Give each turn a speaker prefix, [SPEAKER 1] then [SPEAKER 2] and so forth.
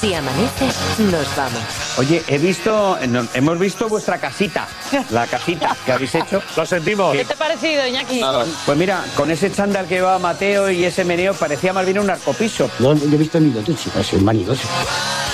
[SPEAKER 1] Si amanece, nos vamos.
[SPEAKER 2] Oye, hemos visto vuestra casita, la casita que habéis hecho.
[SPEAKER 3] Lo sentimos.
[SPEAKER 4] ¿Qué te ha parecido, Iñaki?
[SPEAKER 2] Pues mira, con ese chándal que llevaba Mateo y ese meneo parecía más bien un narcopiso.
[SPEAKER 5] No he visto ni lo tuyo, es vanidoso.